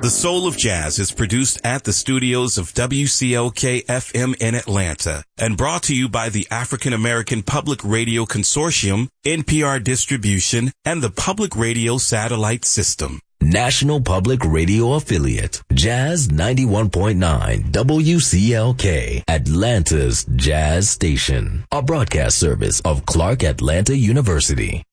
The Soul of Jazz is produced at the studios of WCLK-FM in Atlanta and brought to you by the African American Public Radio Consortium, NPR Distribution, and the Public Radio Satellite System. National Public Radio Affiliate, Jazz 91.9 WCLK, Atlanta's Jazz Station, a broadcast service of Clark Atlanta University.